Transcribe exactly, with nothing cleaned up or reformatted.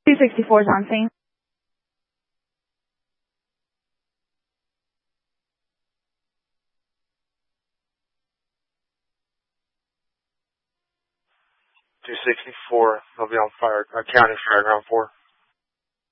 two sixty-four is on scene. two sixty-four, they'll be on fire, uh, County Fire Ground four.